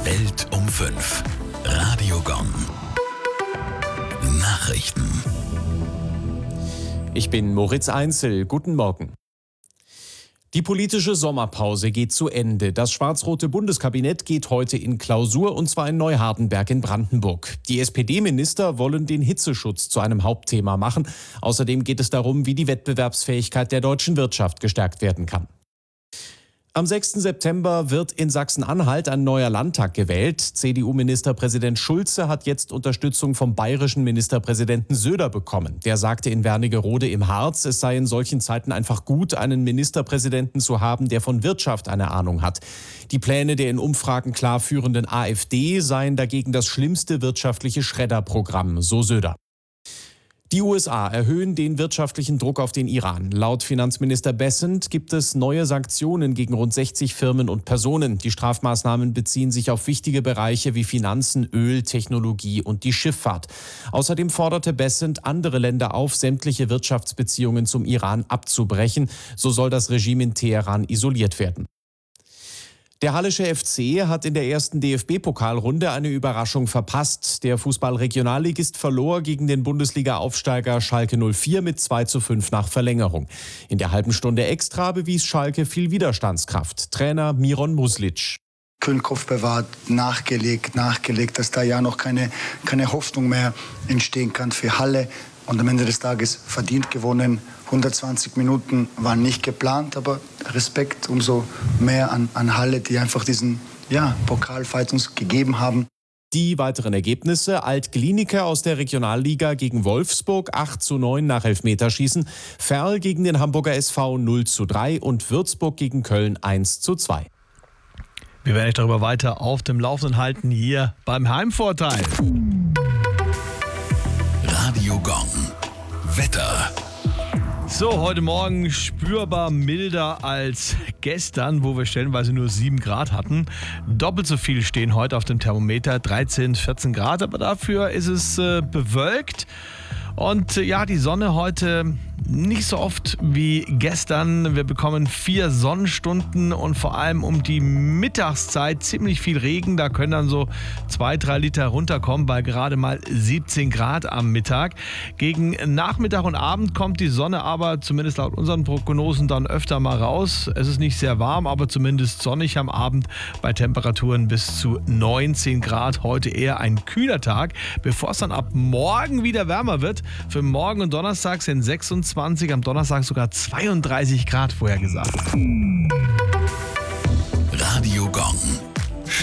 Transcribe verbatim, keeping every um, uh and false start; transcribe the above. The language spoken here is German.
Welt um fünf. Radio Gong. Nachrichten. Ich bin Moritz Einzel. Guten Morgen. Die politische Sommerpause geht zu Ende. Das schwarz-rote Bundeskabinett geht heute in Klausur, und zwar in Neuhardenberg in Brandenburg. Die S P D-Minister wollen den Hitzeschutz zu einem Hauptthema machen. Außerdem geht es darum, wie die Wettbewerbsfähigkeit der deutschen Wirtschaft gestärkt werden kann. Am sechsten September wird in Sachsen-Anhalt ein neuer Landtag gewählt. C D U-Ministerpräsident Schulze hat jetzt Unterstützung vom bayerischen Ministerpräsidenten Söder bekommen. Der sagte in Wernigerode im Harz, es sei in solchen Zeiten einfach gut, einen Ministerpräsidenten zu haben, der von Wirtschaft eine Ahnung hat. Die Pläne der in Umfragen klar führenden AfD seien dagegen das schlimmste wirtschaftliche Schredderprogramm, so Söder. Die U S A erhöhen den wirtschaftlichen Druck auf den Iran. Laut Finanzminister Bessent gibt es neue Sanktionen gegen rund sechzig Firmen und Personen. Die Strafmaßnahmen beziehen sich auf wichtige Bereiche wie Finanzen, Öl, Technologie und die Schifffahrt. Außerdem forderte Bessent andere Länder auf, sämtliche Wirtschaftsbeziehungen zum Iran abzubrechen. So soll das Regime in Teheran isoliert werden. Der Hallische F C hat in der ersten D F B-Pokalrunde eine Überraschung verpasst. Der Fußball-Regionalligist verlor gegen den Bundesliga-Aufsteiger Schalke null vier mit zwei zu fünf nach Verlängerung. In der halben Stunde Extra bewies Schalke viel Widerstandskraft. Trainer Miron Muslic. Kühlenkopf bewahrt, nachgelegt, nachgelegt, dass da ja noch keine, keine Hoffnung mehr entstehen kann für Halle. Und am Ende des Tages verdient gewonnen. hundertzwanzig Minuten waren nicht geplant, aber Respekt umso mehr an, an Halle, die einfach diesen ja, Pokalfight uns gegeben haben. Die weiteren Ergebnisse: Alt-Glienicke aus der Regionalliga gegen Wolfsburg acht zu neun nach Elfmeterschießen, Verl gegen den Hamburger S V null zu drei und Würzburg gegen Köln eins zu zwei. Wir werden euch darüber weiter auf dem Laufenden halten hier beim Heimvorteil. Radio Gong. Wetter. So, heute Morgen spürbar milder als gestern, wo wir stellenweise nur sieben Grad hatten. Doppelt so viel stehen heute auf dem Thermometer, dreizehn, vierzehn Grad, aber dafür ist es äh, bewölkt. Und äh, ja, die Sonne heute nicht so oft wie gestern. Wir bekommen vier Sonnenstunden und vor allem um die Mittagszeit ziemlich viel Regen. Da können dann so zwei, drei Liter runterkommen bei gerade mal siebzehn Grad am Mittag. Gegen Nachmittag und Abend kommt die Sonne aber, zumindest laut unseren Prognosen, dann öfter mal raus. Es ist nicht sehr warm, aber zumindest sonnig am Abend bei Temperaturen bis zu neunzehn Grad. Heute eher ein kühler Tag, bevor es dann ab morgen wieder wärmer wird. Für morgen und Donnerstag sind sechsundzwanzig, am Donnerstag sogar zweiunddreißig Grad vorhergesagt.